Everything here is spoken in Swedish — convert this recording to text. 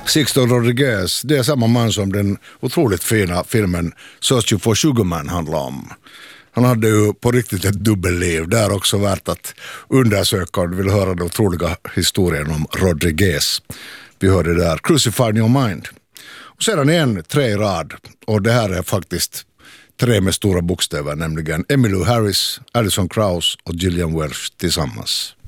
Sixto Rodriguez, det är samma man som den otroligt fina filmen Searching for Sugar Man handlar om. Han hade ju på riktigt ett dubbelliv. Det är också värt att undersöka om du vill höra den otroliga historien om Rodriguez. Vi hörde där Crucified Your Mind. Och sedan igen 3 i rad. Och det här är faktiskt 3 med stora bokstäver, nämligen Emmylou Harris, Alison Krauss och Gillian Welch tillsammans.